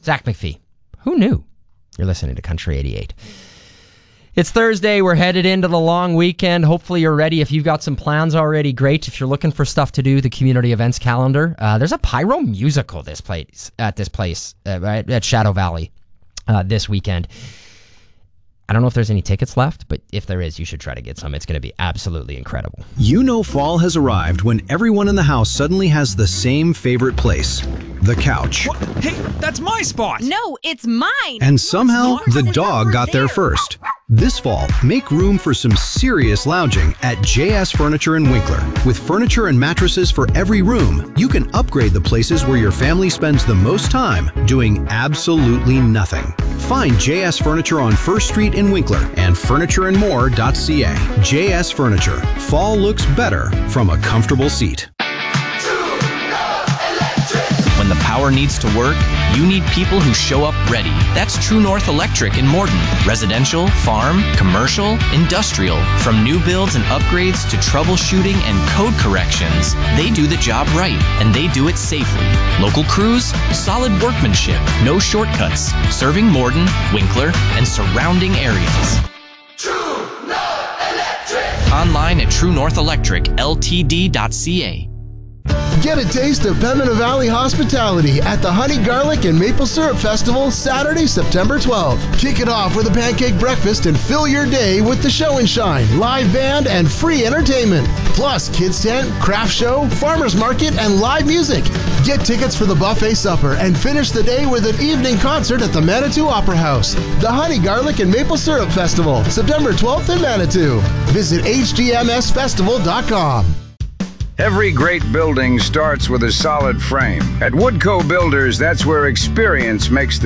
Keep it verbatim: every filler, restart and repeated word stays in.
Zach McPhee. Who knew? You're listening to Country eighty-eight. It's Thursday. We're headed into the long weekend. Hopefully you're ready. If you've got some plans already, great. If you're looking for stuff to do, the community events calendar. Uh, there's a pyro musical this place at this place uh, right, at Shadow Valley uh, this weekend. I don't know if there's any tickets left, but if there is, you should try to get some. It's going to be absolutely incredible. You know fall has arrived when everyone in the house suddenly has the same favorite place, the couch. What? Hey, that's my spot! No, it's mine! And somehow, the dog got there first. This fall, make room for some serious lounging at J S Furniture in Winkler. With furniture and mattresses for every room, you can upgrade the places where your family spends the most time doing absolutely nothing. Find J S Furniture on First Street in Winkler and furniture and more dot c a. J S Furniture. Fall looks better from a comfortable seat. When the power needs to work, you need people who show up ready. That's True North Electric in Morton. Residential, farm, commercial, industrial. From new builds and upgrades to troubleshooting and code corrections, they do the job right, and they do it safely. Local crews, solid workmanship, no shortcuts. Serving Morton, Winkler, and surrounding areas. True North Electric! Online at true north electric l t d dot c a. Get a taste of Pembina Valley hospitality at the Honey Garlic and Maple Syrup Festival Saturday, September twelfth. Kick it off with a pancake breakfast and fill your day with the show and shine, live band, and free entertainment. Plus, kids tent, craft show, farmers market, and live music. Get tickets for the buffet supper and finish the day with an evening concert at the Manitou Opera House. The Honey Garlic and Maple Syrup Festival, September twelfth in Manitou. Visit h g m s festival dot com. Every great building starts with a solid frame. At Woodco Builders, that's where experience makes the